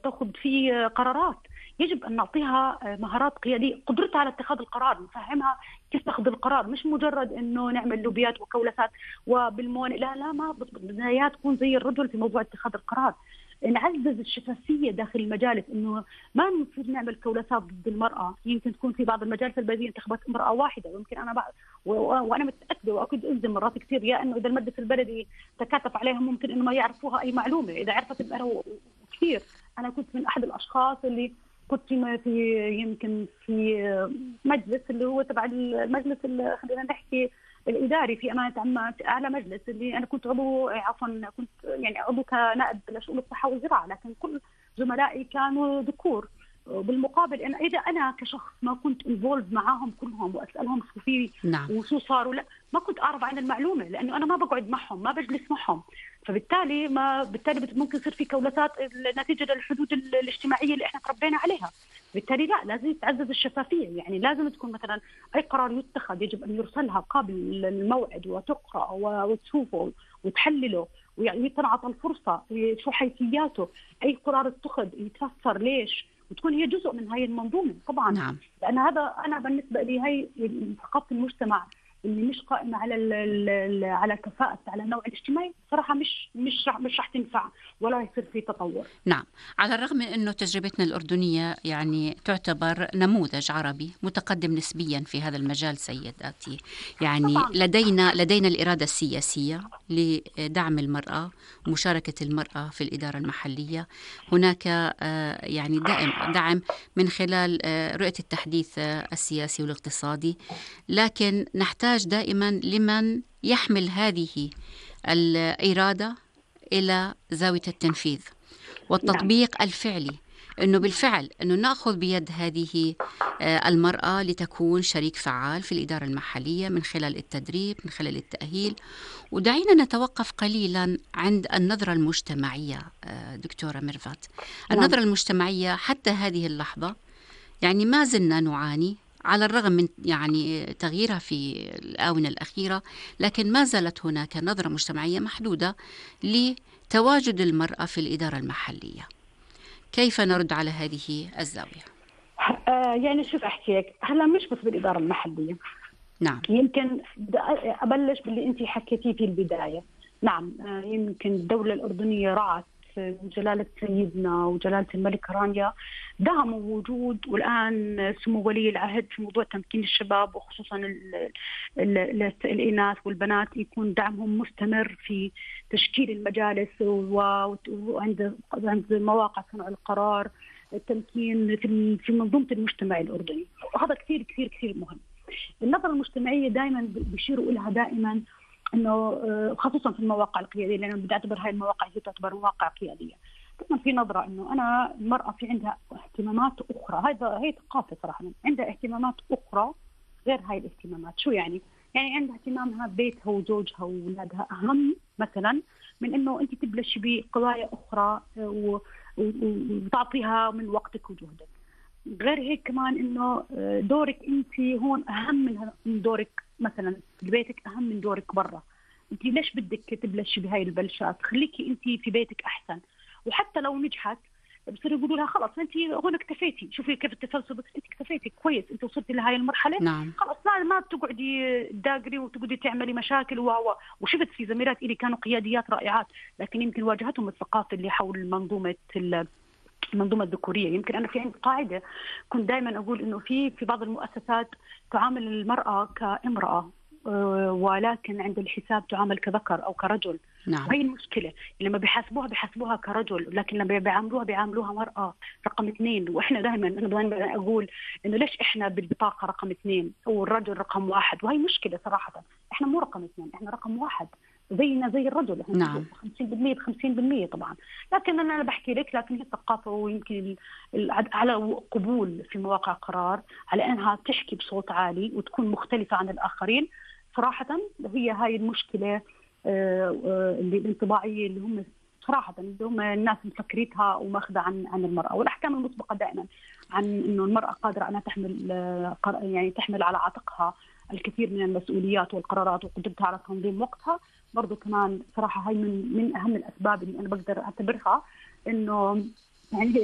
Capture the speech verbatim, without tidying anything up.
تأخذ فيه قرارات. يجب أن نعطيها مهارات قيادية، قدرتها على اتخاذ القرار، نفهمها كيف تأخذ القرار، مش مجرد إنه نعمل لوبيات وكولسات وبالمون. لا لا ما بالنهاية تكون زي الرجل في موضوع اتخاذ القرار. نعزز الشفافية داخل المجالس، إنه ما نصير نعمل كولسات ضد المرأة. يمكن تكون في بعض المجالس البلدية انتخبت امرأة واحدة، ويمكن أنا بعد وأنا متأكدة وأكيد أنزل مرات كثير يا إنه إذا المجلس البلدي تكاتف عليها ممكن إنه ما يعرفوها أي معلومة، إذا عرفت المرأة كثير. أنا كنت من أحد الأشخاص اللي كنت في يمكن في مجلس اللي هو تبع المجلس اللي خلينا نحكي الإداري في أمانة عامة، أعلى مجلس، اللي أنا كنت عضو عفوا كنت يعني عضو كنائب لشؤون الصحة والزراعة، لكن كل زملائي كانوا ذكور. بالمقابل أنا إذا أنا كشخص ما كنت انفولد معاهم كلهم وأسألهم شو في نعم. وشو صاروا، لا ما كنت أعرف عن المعلومة، لأنه أنا ما بقعد معهم، ما بجلس معهم. فبالتالي ما بالتالي ممكن يصير في كولسات نتيجة للحدود الاجتماعية اللي احنا تربينا عليها. بالتالي لا، لازم تعزز الشفافية، يعني لازم تكون مثلا أي قرار يتخذ يجب أن يرسلها قبل الموعد وتقرأ وتشوفه وتحلله، ويعني تنعطى الفرصة شو حيثياته، أي قرار اتخذ يتفسر ليش، وتكون هي جزء من هاي المنظومة طبعا. نعم. لأن هذا أنا بالنسبة لي هاي ثقافة المجتمع اللي مش قائمة على ال على كفاءة على النوع الاجتماعي، صراحة مش مش مش راح تنفع ولا يصير في تطور. نعم، على الرغم من أنه تجربتنا الأردنية يعني تعتبر نموذج عربي متقدم نسبيا في هذا المجال سيداتي، يعني طبعاً. لدينا لدينا الإرادة السياسية لدعم المرأة ومشاركة المرأة في الإدارة المحلية. هناك يعني دائم دعم من خلال رؤية التحديث السياسي والاقتصادي، لكن نحتاج دائما لمن يحمل هذه الإرادة إلى زاوية التنفيذ والتطبيق الفعلي، أنه بالفعل أنه نأخذ بيد هذه المرأة لتكون شريك فعال في الإدارة المحلية من خلال التدريب، من خلال التأهيل. ودعينا نتوقف قليلا عند النظرة المجتمعية دكتورة ميرفت. النظرة المجتمعية حتى هذه اللحظة يعني ما زلنا نعاني، على الرغم من يعني تغييرها في الآونة الأخيرة، لكن ما زالت هناك نظرة مجتمعية محدودة لتواجد المرأة في الإدارة المحلية. كيف نرد على هذه الزاوية؟ آه يعني شوف أحكي لك، هلا مش بس بالإدارة المحلية. نعم. يمكن أبلش باللي أنت حكيتيه في البداية. نعم، آه يمكن الدولة الأردنية رعت جلالة سيدنا وجلالة الملك رانيا دعموا وجود، والآن سمو ولي العهد في موضوع تمكين الشباب وخصوصا ال ال ال الإناث والبنات يكون دعمهم مستمر في تشكيل المجالس وعند عند مواقع صنع القرار، التمكين في في منظومة المجتمع الأردني، وهذا كثير كثير كثير مهم. النظرة المجتمعية دائما بيشيروا لها دائما انه خصوصا في المواقع القياديه، لانه بدي اعتبر هاي المواقع هي تعتبر مواقع قياديه. كمان في نظره انه انا المراه في عندها اهتمامات اخرى، هذا هي ثقافه صراحه، عندها اهتمامات اخرى غير هاي الاهتمامات. شو يعني؟ يعني عندها اهتمامها بيتها وزوجها واولادها اهم مثلا من انه انت تبلشي بقضايا اخرى وتعطيها من وقتك وجهدك. غير هيك كمان انه دورك انت هون اهم من دورك مثلا في بيتك، اهم من دورك برا. انت ليش بدك تبلشي بهاي البلشات؟ خليكي انت في بيتك احسن. وحتى لو نجحت بصيروا يقولوا لها خلص انت هون اكتفيتي، شوفي كيف التفلسف، انت اكتفيتي كويس، انت وصلتي لهاي المرحله. نعم. خلص لا ما تقعدي تداقري وتقعدي تعملي مشاكل. و... وشفت في زميلات الي كانوا قياديات رائعات، لكن يمكن واجهتهم الثقافه اللي حول منظومه ال المنظومة الذكورية. يمكن أنا في عندي قاعدة كنت دائما أقول إنه في في بعض المؤسسات تعامل المرأة كامرأة، ولكن عند الحساب تعامل كذكر أو كرجل. نعم. وهي المشكلة، لما بيحاسبوها بيحاسبوها كرجل، لكن لما بيعاملوها بيعاملوها مرأة رقم اثنين. وإحنا دائما أنا دائما أقول إنه ليش إحنا بالبطاقة رقم اثنين والرجل رقم واحد؟ وهي مشكلة صراحة. إحنا مو رقم اثنين، إحنا رقم واحد زينا زي الرجل. نعم. خمسين بالمئة بخمسين بالمئة طبعا. لكن أنا بحكي لك، لكن هي الثقافة ويمكن على قبول في مواقع قرار على أنها تحكي بصوت عالي وتكون مختلفة عن الآخرين. صراحة هي هاي المشكلة اللي الانطباعية اللي هم صراحة اللي هم الناس مفكريتها وماخذة عن عن المرأة. والأحكام المسبقة دائما عن إنه المرأة قادرة أنها تحمل يعني تحمل على عاتقها الكثير من المسؤوليات والقرارات وقدرتها على تنظيم وقتها. برضو كمان صراحة هاي من من أهم الأسباب اللي أنا بقدر أعتبرها إنه يعني